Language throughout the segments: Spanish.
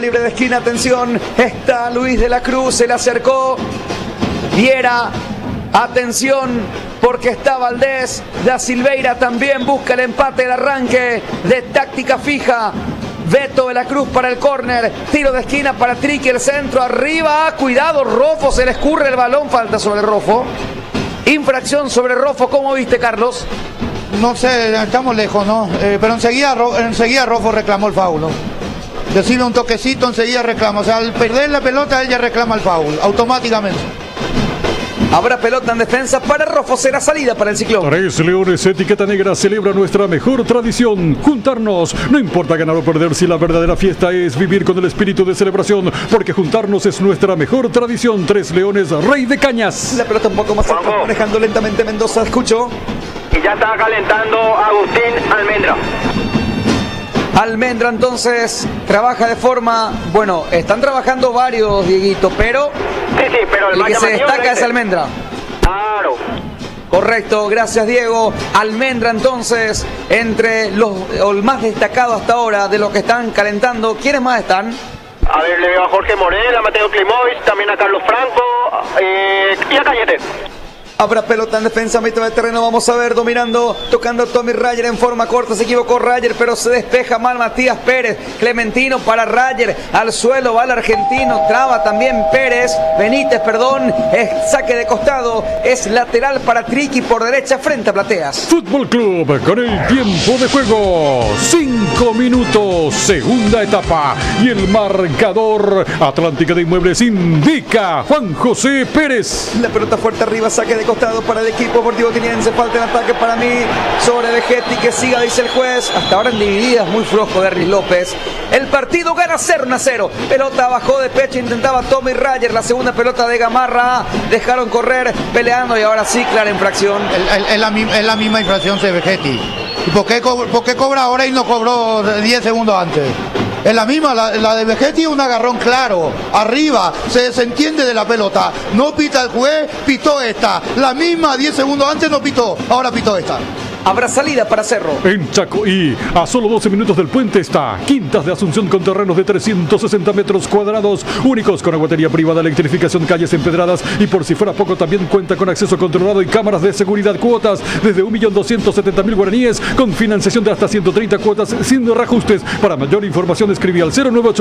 libre de esquina, atención, está Luis de la Cruz, se le acercó Viera, atención, porque está Valdés, Da Silveira también busca el empate, el arranque de táctica fija. Beto de la Cruz para el córner, tiro de esquina para Triqui, el centro, arriba, cuidado, Rofo, se le escurre el balón, falta sobre Rofo. Infracción sobre Rofo, ¿cómo viste, Carlos? No sé, estamos lejos, ¿no? Pero enseguida Rofo reclamó el foul, ¿no? Decirle un toquecito, enseguida reclama. O sea, al perder la pelota, él ya reclama el foul, automáticamente. Habrá pelota en defensa para Rofo, será salida para el Ciclón. 3 Leones, etiqueta negra, celebra nuestra mejor tradición, juntarnos. No importa ganar o perder, si la verdadera fiesta es vivir con el espíritu de celebración, porque juntarnos es nuestra mejor tradición. 3 Leones, Rey de Cañas. La pelota un poco más atrás, manejando lentamente Mendoza, escucho. Y ya está calentando Agustín Almendra. Almendra entonces trabaja de forma, bueno, están trabajando varios, Dieguito, pero Sí, pero el que se destaca es Almendra. Claro. Correcto, gracias Diego. Almendra entonces, entre el más destacado hasta ahora de los que están calentando. ¿Quiénes más están? A ver, le veo a Jorge Morel, a Mateo Klimovic, también a Carlos Franco y a Cañete. Habrá pelota en defensa, mitad de terreno, vamos a ver, dominando, tocando Tommy Rayer en forma corta, se equivocó Rayer, pero se despeja mal Matías Pérez, Clementino para Rayer, al suelo va el argentino, traba también Benítez, es saque de costado, es lateral para Triqui por derecha frente a Plateas. Fútbol Club con el tiempo de juego, 5 minutos, segunda etapa, y el marcador Atlántica de Inmuebles indica Juan José Pérez. La pelota fuerte arriba, saque de costado para el equipo Deportivo Quiniense, falta el ataque para mí sobre Vegetti, que siga, dice el juez. Hasta ahora en divididas, muy flojo de Erlis López. El partido gana 0-0. Pelota bajó de pecho, intentaba Tommy Rayer, la segunda pelota de Gamarra, dejaron correr peleando y ahora sí, clara infracción. Es la misma infracción de Vegetti. ¿Y por qué cobra ahora y no cobró 10 segundos antes? Es la misma, la de Vegetti, un agarrón claro, arriba, se desentiende de la pelota, no pita el juez, pitó esta, la misma 10 segundos antes no pitó, ahora pitó esta. Habrá salida para Cerro. En Chacoí, a solo 12 minutos del puente está Quintas de Asunción con terrenos de 360 metros cuadrados, únicos con aguatería privada, electrificación, calles empedradas y por si fuera poco también cuenta con acceso controlado y cámaras de seguridad, cuotas desde 1.270.000 guaraníes con financiación de hasta 130 cuotas sin reajustes. Para mayor información escribí al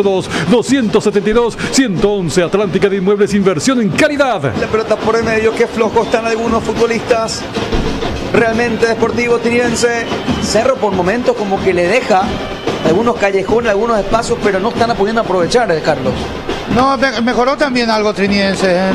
0982-272-111. Atlántica de Inmuebles, inversión en calidad. La pelota por el medio, qué flojo están algunos futbolistas. Realmente Deportivo Tiniense. Cerro por momentos como que le deja algunos callejones, algunos espacios, pero no están pudiendo aprovechar, Carlos. No, mejoró también algo Tiniense.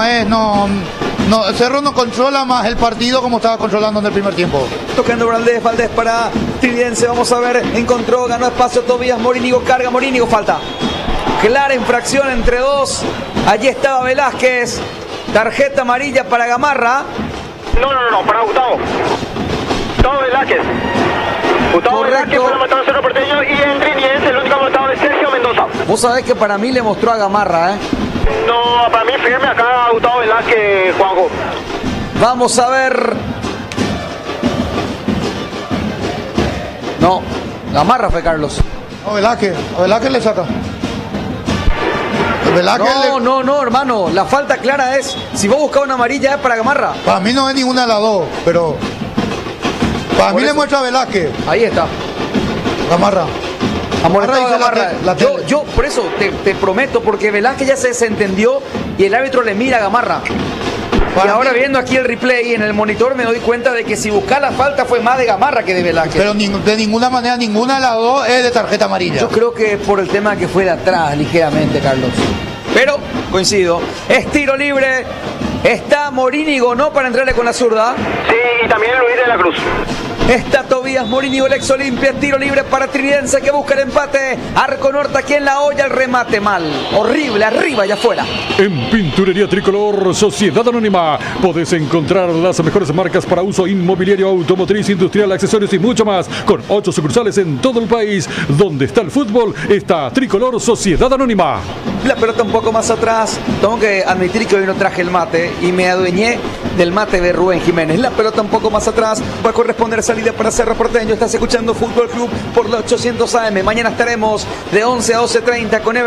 Cerro no controla más el partido como estaba controlando en el primer tiempo. Tocando Valdés para Tiniense, vamos a ver, encontró, ganó espacio Tobías, Morínigo carga, Morínigo falta. Clara infracción entre dos. Allí estaba Velázquez. Tarjeta amarilla para Gamarra. No, para Gustavo. Gustavo Velázquez. Gustavo Velázquez fue el matado de Cerro Porteño y en Tiniense el único matado de Sergio Mendoza. Vos sabés que para mí le mostró a Gamarra, No, para mí firme acá Gustavo Velázquez, Juanjo. Vamos a ver. No, Gamarra fue Carlos. No, Velázquez le saca. No, hermano, la falta clara es, si vos buscas una amarilla es para Gamarra. Para mí no es ninguna de las dos, pero para mí le muestra a Velázquez. Ahí está. Gamarra. Gamarra. Yo por eso te prometo, porque Velázquez ya se desentendió y el árbitro le mira a Gamarra. Y ahora viendo aquí el replay en el monitor me doy cuenta de que si buscar la falta fue más de Gamarra que de Velázquez. Pero de ninguna manera, ninguna de las dos es de tarjeta amarilla. Yo creo que por el tema que fue de atrás ligeramente, Carlos. Pero, coincido, es tiro libre. Está Morínigo, ¿no? Para entrarle con la zurda. Sí, y también Luis de la Cruz. Está Tobías Morínigo, el ex Olimpia, tiro libre para Trinense que busca el empate. Arco Norte aquí en la olla, el remate mal. Horrible, arriba y afuera. En Pinturería Tricolor, Sociedad Anónima, podés encontrar las mejores marcas para uso inmobiliario, automotriz, industrial, accesorios y mucho más. Con 8 sucursales en todo el país. Donde está el fútbol, está Tricolor Sociedad Anónima. La pelota un poco más atrás. Tengo que admitir que hoy no traje el mate y me adueñé del mate de Rubén Jiménez. La pelota un poco más atrás. Va a corresponder salida para Cerro Porteño. Estás escuchando Fútbol Club por los 800 AM. Mañana estaremos de 11 a 12:30 con